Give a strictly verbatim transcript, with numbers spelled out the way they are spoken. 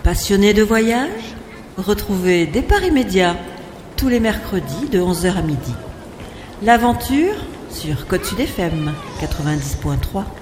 Passionné de voyage? Retrouvez Départ immédiat tous les mercredis de onze heures à midi. L'aventure sur Côte Sud F M quatre-vingt-dix point trois.